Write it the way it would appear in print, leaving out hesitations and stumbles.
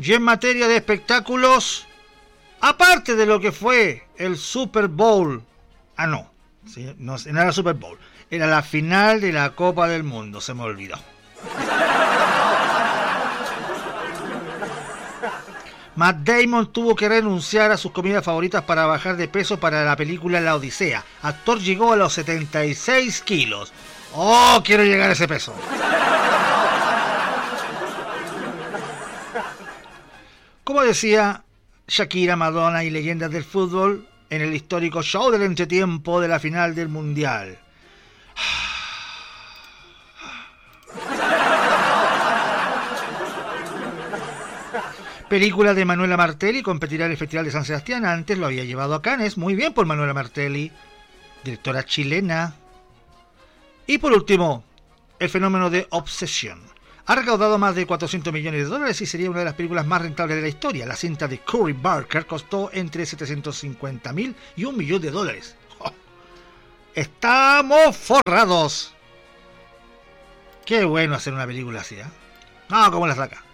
Y en materia de espectáculos, aparte de lo que fue el Super Bowl, no era el Super Bowl, era la final de la Copa del Mundo, se me olvidó. Matt Damon tuvo que renunciar a sus comidas favoritas para bajar de peso para la película La Odisea. Actor llegó a los 76 kilos. ¡Oh, quiero llegar a ese peso! Como decía Shakira, Madonna y leyendas del fútbol en el histórico show del entretiempo de la final del Mundial. Película de Manuela Martelli, competirá en el Festival de San Sebastián. Antes lo había llevado a Cannes. Muy bien por Manuela Martelli, directora chilena. Y por último, el fenómeno de Obsession. Ha recaudado más de 400 millones de dólares y sería una de las películas más rentables de la historia. La cinta de Curry Barker costó entre 750.000 y $1 millón. ¡Oh! ¡Estamos forrados! Qué bueno hacer una película así, ¿eh? No, como la saca.